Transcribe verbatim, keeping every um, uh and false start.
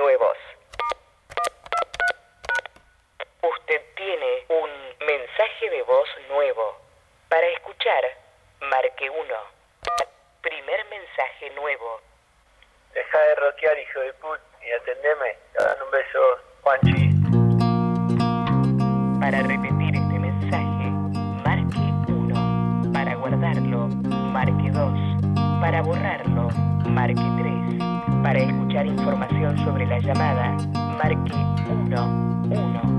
nuevos. Usted tiene un mensaje de voz nuevo. Para escuchar, marque uno. Primer mensaje nuevo. Deja de roquear, hijo de put, y atendeme. Te dan un beso, Juanchi. Para repetir este mensaje, marque uno. Para guardarlo, marque dos. Para borrarlo, marque tres. Para escuchar información sobre la llamada, marque uno uno.